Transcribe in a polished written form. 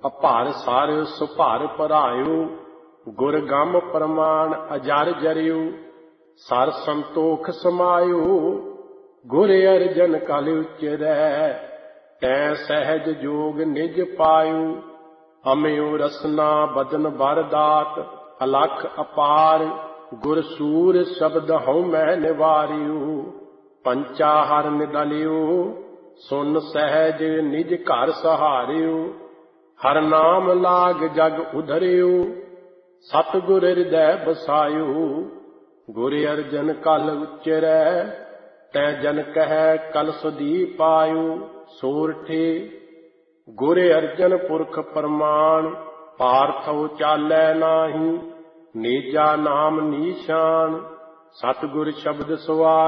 ਅਭਾਰ ਸਾਰ ਸੁਭਾਰ ਭਰਾਇਓ। ਗੁਰ ਗਮ ਪ੍ਰਮਾਣ ਅਜਰ ਜਰਿਓ। ਸਰ ਸੰਤੋਖ ਸਮਾਇਓ। ਗੁਰ ਅਰਜਨ ਕਲ ਉਚਰੈ। ਤੈ ਸਹਿਜ ਜੋਗ ਨਿਜ ਪਾਇਓ। ਅਮਿਓ ਰਸਨਾ ਬਦਨ ਬਰ ਦਾਤ। ਅਲਖ ਅਪਾਰ ਗੁਰ ਸੂਰ ਸ਼ਬਦ ਹਉ ਮੈਂ ਨਿਵਾਰਿਓ। ਪੰਚਾ ਹਰ ਨਿਦਲਿਓ। ਸੁਨ ਸਹਿਜ ਨਿਜ ਘਰ ਸਹਾਰਿਓ। ਹਰ ਨਾਮ ਲਾਗ ਜਗ ਉਧਰਿਓ। ਸਤਿਗੁਰ ਹਿਰਦੈ ਬਸਾਇਓ। ਗੁਰ ਅਰਜਨ ਕਲ ਉਚਰੈ। ਤੈ ਜਨ ਕਹਿ ਕਲ ਸੁਦੀਪ ਪਾਇਓ। ਸੋਰਠੇ ਗੁਰ ਅਰਜਨ ਪੁਰਖ ਪ੍ਰਮਾਣ। ਪਾਰਥਉ ਚਾਲੈ ਨਾਹੀ। ਨੇਜਾ ਨਾਮ ਨੀਸ਼ਾਨ। ਸਤਿਗੁਰ ਸ਼ਬਦ ਸਵਾਰ